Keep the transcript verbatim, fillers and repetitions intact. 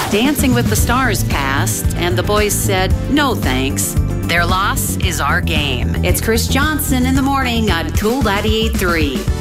Dancing with the Stars passed, and the boys said, no thanks. Their loss is our game. It's Chris Johnson in the morning on Cool ninety-eight point three.